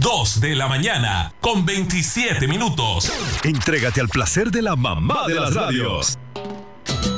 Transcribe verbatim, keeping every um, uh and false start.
dos de la mañana, con veintisiete minutos. Entrégate al placer de la mamá de las radios.